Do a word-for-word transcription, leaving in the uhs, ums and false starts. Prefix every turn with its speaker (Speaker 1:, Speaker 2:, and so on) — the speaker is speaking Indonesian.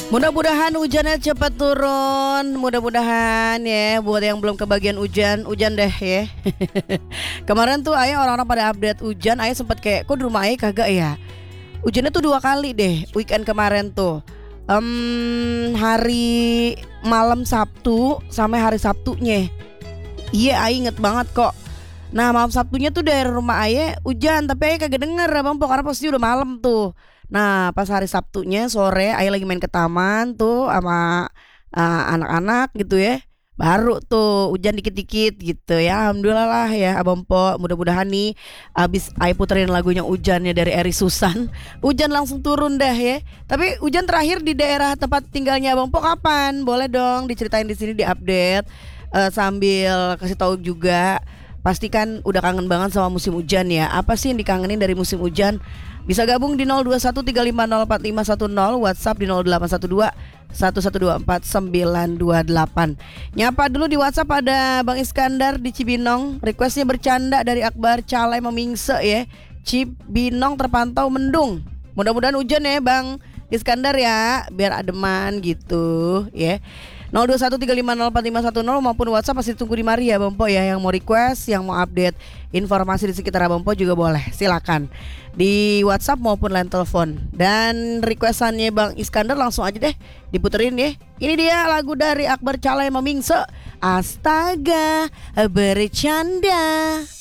Speaker 1: Mudah-mudahan hujannya cepat turun. Mudah-mudahan ya, buat yang belum kebagian hujan, hujan deh ya. Kemarin tuh ayah orang-orang pada update hujan, ayah sempat kayak, kok di rumah ayah kagak ya? Hujannya tuh dua kali deh weekend kemarin tuh. Um, hari malam Sabtu sampai hari Sabtunya. Iya, ayah inget banget kok. Nah, malam Sabtunya tuh dari rumah ayah hujan, tapi ayah kagak denger abang po, karena posisi udah malam tuh. Nah, pas hari Sabtunya sore ayah lagi main ke taman tuh sama uh, anak-anak gitu ya. Baru tuh hujan dikit-dikit gitu ya. Alhamdulillah lah ya abang po. Mudah-mudahan nih abis ayah puterin lagunya Hujannya dari Eri Susan, hujan langsung turun dah ya. Tapi hujan terakhir di daerah tempat tinggalnya abang po kapan? Boleh dong diceritain di sini, diupdate uh, sambil kasih tahu juga. Pastikan udah kangen banget sama musim hujan ya. Apa sih yang dikangenin dari musim hujan? Bisa gabung di nol dua satu tiga lima nol empat lima satu nol, WhatsApp di nol delapan satu dua satu satu dua empat sembilan dua delapan. Nyapa dulu di WhatsApp ada Bang Iskandar di Cibinong. Requestnya bercanda dari Akbar Calai Memingse ya. Cibinong terpantau mendung. Mudah-mudahan hujan ya Bang Iskandar ya, biar ademan gitu ya. nol dua satu tiga lima nol empat lima satu nol maupun WhatsApp pasti tunggu di mari ya Bang Po ya. Yang mau request, yang mau update informasi di sekitar Bang Po juga boleh, silakan di WhatsApp maupun line telepon. Dan requestannya Bang Iskandar langsung aja deh diputerin ya. Ini dia lagu dari Akbar Calai Memingse, Astaga Bercanda.